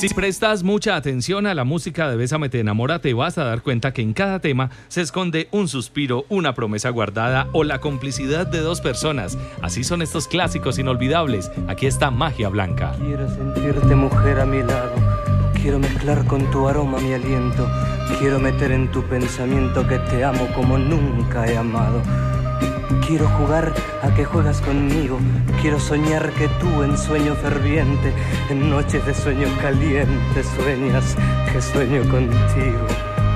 Si prestas mucha atención a la música de Bésame te enamora, te vas a dar cuenta que en cada tema se esconde un suspiro, una promesa guardada o la complicidad de dos personas. Así son estos clásicos inolvidables. Aquí está Magia Blanca. Quiero sentirte, mujer, a mi lado. Quiero mezclar con tu aroma mi aliento. Quiero meter en tu pensamiento que te amo como nunca he amado. Quiero jugar a que juegas conmigo. Quiero soñar que tú en sueño ferviente, en noches de sueño caliente, sueñas que sueño contigo.